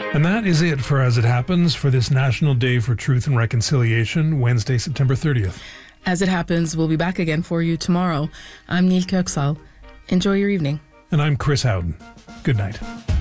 And that is it for As It Happens for this National Day for Truth and Reconciliation, Wednesday, September 30th. As It Happens, we'll be back again for you tomorrow. I'm Neil Kirksall. Enjoy your evening. And I'm Chris Howden. Good night.